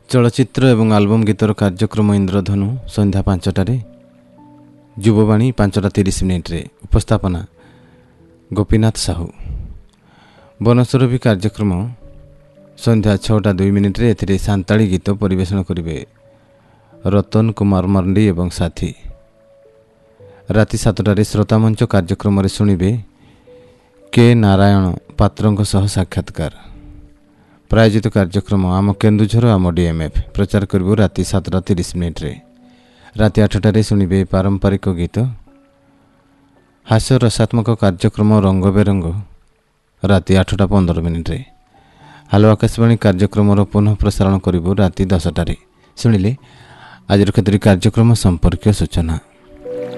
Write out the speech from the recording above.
ଚଳଚ୍ଚିତ୍ର ଏବଂ ଆଲବମ୍ ଗୀତର କାର୍ଯ୍ୟକ୍ରମ ଇନ୍ଦ୍ରଧନୁ ସନ୍ଧ୍ୟା 5টাରେ, ଯୁବବାଣୀ 5:30 ଉପସ୍ଥାପନା ଗୋପୀନାଥ ସାହୁ। ବନସୁରଭି କାର୍ଯ୍ୟକ୍ରମ ସନ୍ଧ୍ୟା 6:02 ଏଥିରେ ସାନ୍ତାଳୀ ଗୀତ ପରିବେଷଣ କରିବେ ରତନ କୁମାର ମର୍ଣ୍ଡି ଏବଂ ସାଥୀ। ରାତି 7টাରେ ଶ୍ରୋତାମଞ୍ଚ କାର୍ଯ୍ୟକ୍ରମରେ ଶୁଣିବେ କେ ନାରାୟଣ ପାତ୍ରଙ୍କ ସହ ସାକ୍ଷାତକାର। ପ୍ରାୟୋଜିତ କାର୍ଯ୍ୟକ୍ରମ ଆମ କେନ୍ଦୁଝର ଆମ DMF ପ୍ରଚାର କରିବୁ ରାତି 7:30। ରାତି 8টাରେ ଶୁଣିବେ ପାରମ୍ପରିକ ଗୀତ। ହାସ୍ୟ ରସାତ୍ମକ କାର୍ଯ୍ୟକ୍ରମ ରଙ୍ଗବେରଙ୍ଗ ରାତି 8:15। ହାଲୋ ଆକାଶବାଣୀ କାର୍ଯ୍ୟକ୍ରମର ପୁନଃ ପ୍ରସାରଣ କରିବୁ ରାତି 10টাରେ। ଶୁଣିଲେ ଆଜିର କେତୋଟି କାର୍ଯ୍ୟକ୍ରମ ସମ୍ପର୍କୀୟ ସୂଚନା।